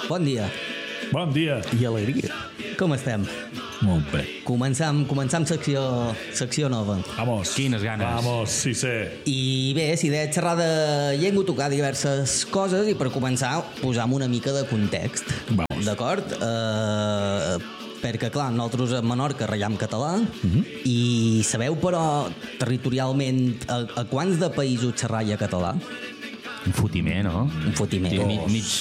Bon dia Bon dia. I alegria. Com estem? Molt bé. Començam secció nova. Vamos. Quines ganes. Vamos, sí sé. I bé, si de xerrar de llengua, tocar diverses coses i per començar posar una mica de context. Vamos. D'acord? Perquè clar, nosaltres a Menorca ratllam català i sabeu però territorialment a quants de països xerralla català? Un fotimer, no? Un fotimer. Sí, mig